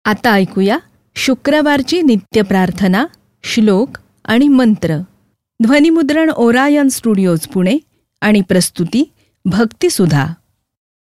आता ऐकूया शुक्रवारची नित्यप्रार्थना, श्लोक आणि मंत्र. ध्वनिमुद्रण ओरायन स्टुडिओज पुणे आणि प्रस्तुती भक्तिसुधा.